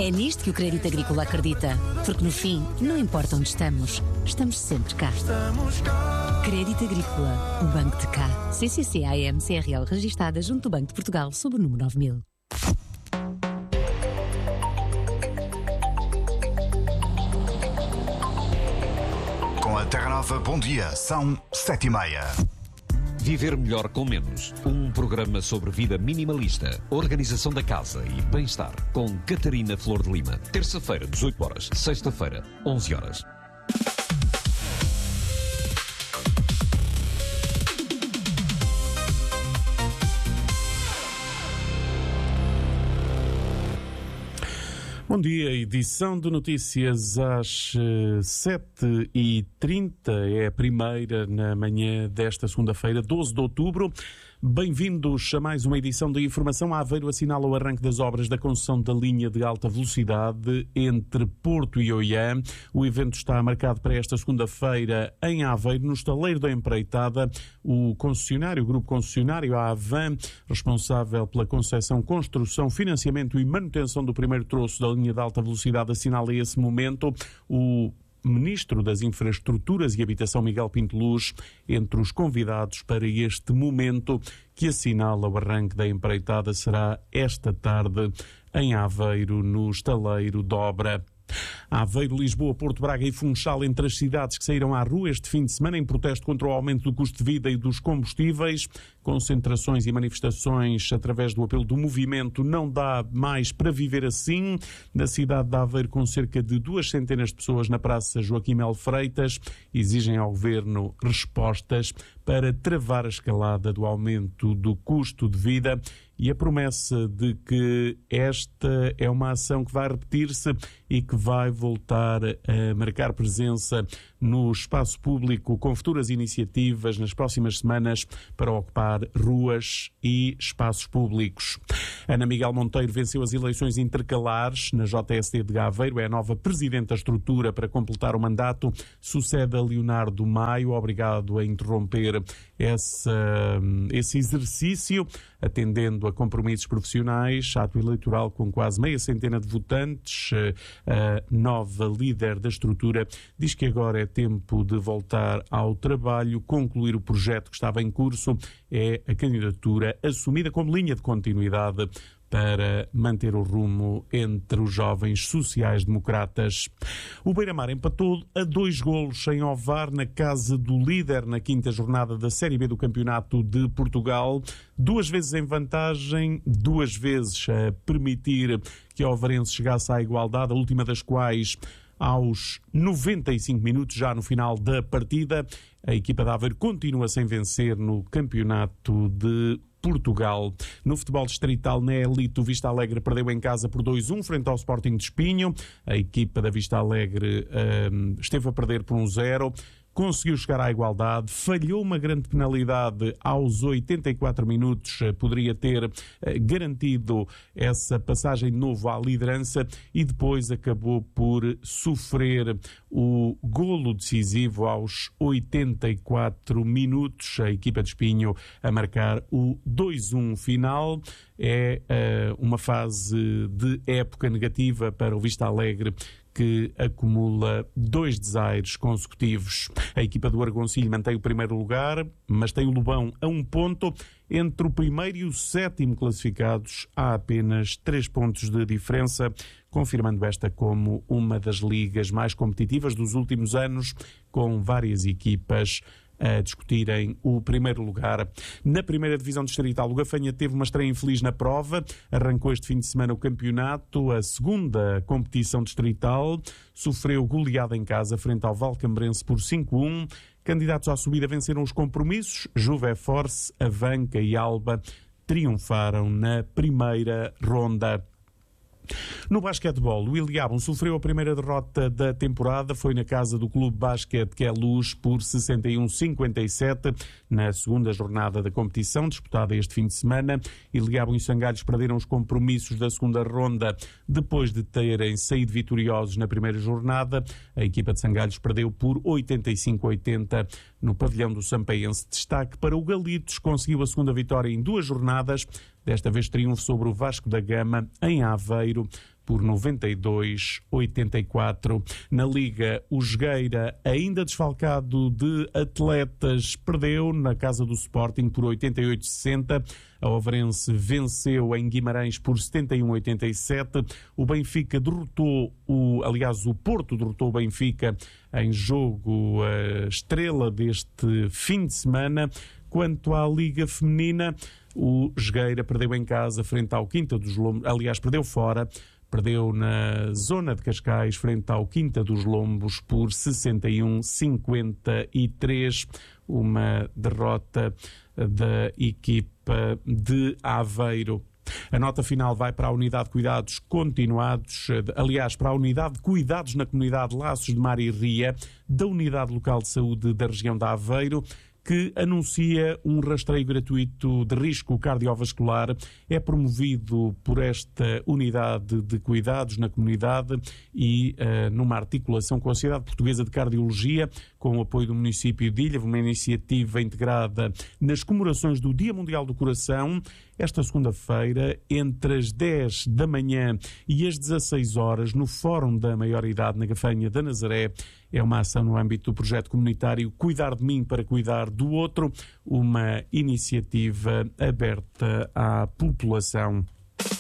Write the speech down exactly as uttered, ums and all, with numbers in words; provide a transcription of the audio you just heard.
É nisto que o Crédito Agrícola acredita. Porque no fim, não importa onde estamos, estamos sempre cá. Crédito Agrícola, o Banco de cá. C C C A M C R L registada junto do Banco de Portugal sob o número nove mil. Com a Terra Nova, bom dia, são sete e meia. Viver melhor com menos. Um programa sobre vida minimalista, organização da casa e bem-estar. Com Catarina Flor de Lima. Terça-feira, dezoito horas. Sexta-feira, onze horas. Bom dia, edição de notícias às uh, sete e trinta, é a primeira na manhã desta segunda-feira, doze de outubro. Bem-vindos a mais uma edição de Informação. Aveiro assinala o arranque das obras da construção da linha de alta velocidade entre Porto e Oiã. O evento está marcado para esta segunda-feira em Aveiro, no estaleiro da empreitada. O concessionário, o grupo concessionário, a Avan, responsável pela concessão, construção, financiamento e manutenção do primeiro troço da linha de alta velocidade, assinala esse momento. O Ministro das Infraestruturas e Habitação, Miguel Pinto Luz, entre os convidados para este momento que assinala o arranque da empreitada, será esta tarde em Aveiro, no estaleiro de obra. Aveiro, Lisboa, Porto, Braga e Funchal, entre as cidades que saíram à rua este fim de semana em protesto contra o aumento do custo de vida e dos combustíveis. Concentrações e manifestações através do apelo do movimento Não Dá Mais para Viver Assim. Na cidade de Aveiro, com cerca de duas centenas de pessoas na Praça Joaquim Melo Freitas, exigem ao Governo respostas para travar a escalada do aumento do custo de vida e a promessa de que esta é uma ação que vai repetir-se e que vai voltar a marcar presença no espaço público com futuras iniciativas nas próximas semanas para ocupar ruas e espaços públicos. Ana Miguel Monteiro venceu as eleições intercalares na J S D de Aveiro, é a nova presidente da estrutura para completar o mandato, sucede a Leonardo Maio, obrigado a interromper essa, esse exercício, atendendo a compromissos profissionais, ato eleitoral com quase meia centena de votantes. A nova líder da estrutura diz que agora é tempo de voltar ao trabalho, concluir o projeto que estava em curso, é a candidatura assumida como linha de continuidade para manter o rumo entre os jovens sociais-democratas. O Beira-Mar empatou a dois golos em Ovar na casa do líder na quinta jornada da Série B do Campeonato de Portugal. Duas vezes em vantagem, duas vezes a permitir que o Ovarense chegasse à igualdade, a última das quais aos noventa e cinco minutos, já no final da partida. A equipa de Aveiro continua sem vencer no Campeonato de Portugal. No futebol distrital, na elite, o Vista Alegre perdeu em casa por dois a um frente ao Sporting de Espinho. A equipa da Vista Alegre um, esteve a perder por um zero. Conseguiu chegar à igualdade, falhou uma grande penalidade aos oitenta e quatro minutos, poderia ter uh, garantido essa passagem de novo à liderança e depois acabou por sofrer o golo decisivo aos oitenta e quatro minutos. A equipa de Espinho a marcar o dois a um final. É uh, uma fase de época negativa para o Vista Alegre, que acumula dois desaires consecutivos. A equipa do Argoncilho mantém o primeiro lugar, mas tem o Lobão a um ponto. Entre o primeiro e o sétimo classificados há apenas três pontos de diferença, confirmando esta como uma das ligas mais competitivas dos últimos anos, com várias equipas a discutirem o primeiro lugar. Na primeira divisão distrital, o Gafanha teve uma estreia infeliz na prova, arrancou este fim de semana o campeonato, a segunda competição distrital, sofreu goleada em casa frente ao Valcambrense por cinco a um. Candidatos à subida venceram os compromissos, Juve Force, Avanca e Alba triunfaram na primeira ronda. No basquetebol, o Iliabum sofreu a primeira derrota da temporada, foi na casa do Clube Basquete que é Luz por sessenta e um a cinquenta e sete na segunda jornada da competição, disputada este fim de semana. Iliabum e Sangalhos perderam os compromissos da segunda ronda depois de terem saído vitoriosos na primeira jornada. A equipa de Sangalhos perdeu por oitenta e cinco a oitenta no pavilhão do Sampaense. Destaque para o Galitos, conseguiu a segunda vitória em duas jornadas, desta vez triunfo sobre o Vasco da Gama em Aveiro por noventa e dois a oitenta e quatro. Na Liga, o Jogueira, ainda desfalcado de atletas, perdeu na casa do Sporting por oitenta e oito a sessenta. A Overense venceu em Guimarães por setenta e um a oitenta e sete. O Benfica derrotou, o, aliás, o Porto derrotou o Benfica em jogo uh, estrela deste fim de semana. Quanto à Liga Feminina, o Jogueira perdeu em casa frente ao Quinta dos Lombos, aliás, perdeu fora, perdeu na zona de Cascais frente ao Quinta dos Lombos por sessenta e um a cinquenta e três, uma derrota da equipa de Aveiro. A nota final vai para a Unidade de Cuidados Continuados, aliás, para a Unidade de Cuidados na Comunidade Laços de Mar e Ria, da Unidade Local de Saúde da região de Aveiro, que anuncia um rastreio gratuito de risco cardiovascular. É promovido por esta unidade de cuidados na comunidade e uh, numa articulação com a Sociedade Portuguesa de Cardiologia, com o apoio do município de Ilha, uma iniciativa integrada nas comemorações do Dia Mundial do Coração. Esta segunda-feira, entre as dez da manhã e as dezasseis horas, no Fórum da Maioridade na Gafanha da Nazaré, é uma ação no âmbito do projeto comunitário Cuidar de Mim para Cuidar do Outro, uma iniciativa aberta à população.